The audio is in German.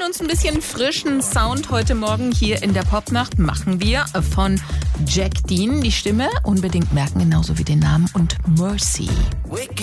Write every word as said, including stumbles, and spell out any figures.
uns ein bisschen frischen Sound heute Morgen hier in der Popnacht. Machen wir von Jack Dean die Stimme. Unbedingt merken, genauso wie den Namen und Mercy.